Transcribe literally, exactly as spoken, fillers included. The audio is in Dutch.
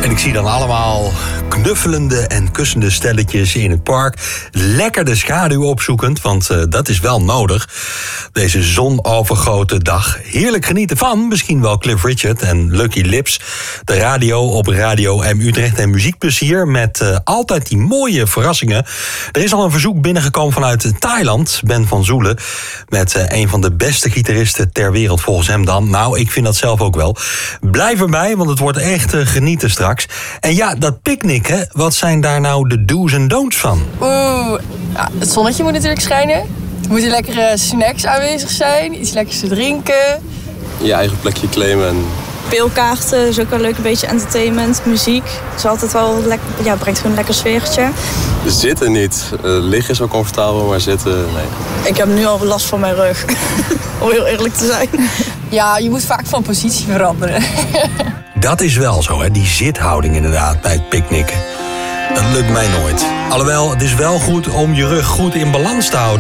En ik zie dan allemaal knuffelende en kussende stelletjes in het park. Lekker de schaduw opzoekend, want uh, dat is wel nodig. Deze zonovergoten dag. Heerlijk genieten van misschien wel Cliff Richard en Lucky Lips. De radio op Radio M Utrecht en muziekplezier met uh, altijd die mooie verrassingen. Er is al een verzoek binnengekomen vanuit Thailand. Ben van Zoelen met uh, een van de beste gitaristen ter wereld volgens hem dan. Nou, ik vind dat zelf ook wel. Blijf erbij, want het wordt echt uh, genieten straks. En ja, dat picknicken, wat zijn daar nou de do's en don'ts van? Oeh, ja, het zonnetje moet natuurlijk schijnen. Er moeten lekkere snacks aanwezig zijn, iets lekkers te drinken. Je eigen plekje claimen. En... Speelkaarten is ook wel leuk, een beetje entertainment, muziek. Het is altijd wel lekker, ja, brengt gewoon een lekker sfeertje. Zitten niet. Uh, liggen is wel comfortabel, maar zitten, nee. Ik heb nu al last van mijn rug, om heel eerlijk te zijn. Ja, je moet vaak van positie veranderen. Dat is wel zo, hè? Die zithouding inderdaad bij het picknicken. Dat lukt mij nooit. Alhoewel, het is wel goed om je rug goed in balans te houden.